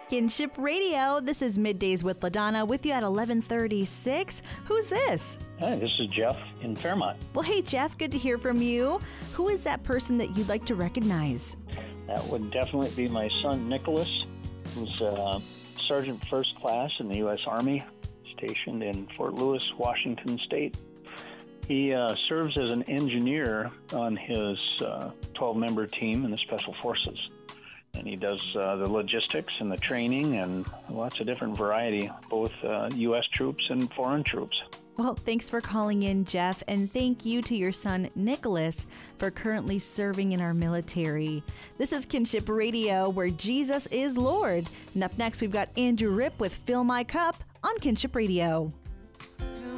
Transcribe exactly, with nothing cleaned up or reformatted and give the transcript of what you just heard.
Kinship Radio. This is Middays with LaDonna with you at eleven thirty-six. Who's this? Hi, this is Jeff in Fairmont. Well, hey, Jeff, good to hear from you. Who is that person that you'd like to recognize? That would definitely be my son, Nicholas, who's a Sergeant First Class in the U S Army, stationed in Fort Lewis, Washington State. He uh, serves as an engineer on his uh, twelve-member team in the Special Forces. And he does uh, the logistics and the training and lots of different variety, both uh, U S troops and foreign troops. Well, thanks for calling in, Jeff, and thank you to your son, Nicholas, for currently serving in our military. This is Kinship Radio, where Jesus is Lord. And up next, we've got Andrew Ripp with Fill My Cup on Kinship Radio.